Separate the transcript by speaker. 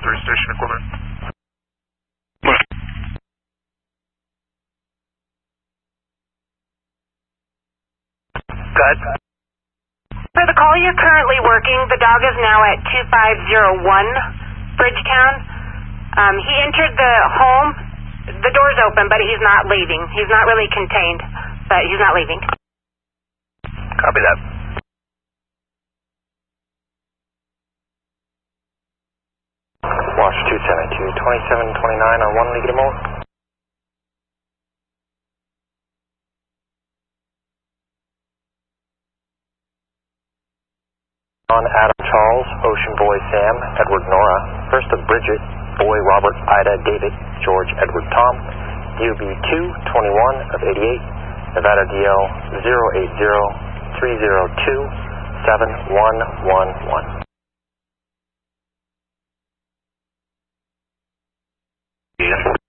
Speaker 1: 3 station equipment.
Speaker 2: Good.
Speaker 3: For the call, you're currently working. The dog is now at 2501 Bridgetown. He entered the home. The door's open, but he's not leaving. He's not really contained, but he's not leaving.
Speaker 2: Copy that. Watch 272, 2729 on 1 League more. On Adam Charles, Ocean Boy Sam, Edward Nora, First of Bridget, Boy Robert Ida David, George Edward Tom, DOB 221 of 88, Nevada DL 080-302-7111. Yeah.